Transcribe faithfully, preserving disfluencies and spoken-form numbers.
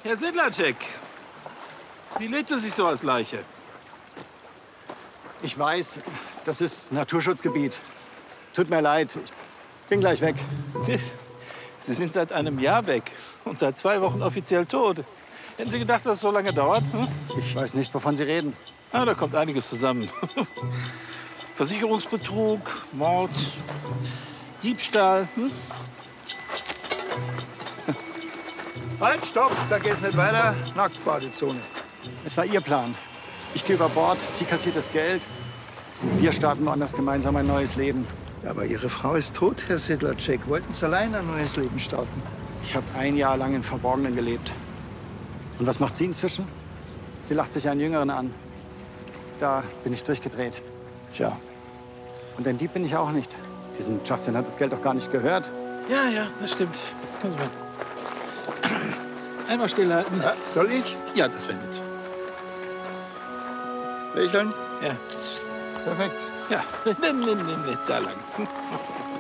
Herr Sedlacek, wie lebt es sich so als Leiche? Ich weiß, das ist Naturschutzgebiet. Tut mir leid, ich bin gleich weg. Sie sind seit einem Jahr weg und seit zwei Wochen offiziell tot. Hätten Sie gedacht, dass es so lange dauert? Hm? Ich weiß nicht, wovon Sie reden. Ah, da kommt einiges zusammen. Versicherungsbetrug, Mord, Diebstahl. Hm? Halt, stopp, da geht's nicht weiter. Nacktbadezone. Es war Ihr Plan. Ich gehe über Bord, sie kassiert das Geld. Und wir starten woanders gemeinsam ein neues Leben. Ja, aber Ihre Frau ist tot, Herr Sedlacek. Wollten Sie allein ein neues Leben starten? Ich habe ein Jahr lang im Verborgenen gelebt. Und was macht sie inzwischen? Sie lacht sich einen Jüngeren an. Da bin ich durchgedreht. Tja. Und ein Dieb bin ich auch nicht. Diesen Justin hat das Geld doch gar nicht gehört. Ja, ja, das stimmt. Kommen Sie mal. Einmal stillhalten. Ja, soll ich? Ja, das wäre nett. Lächeln? Ja. Perfekt. Ja, nimm, nimm, nimm, da lang.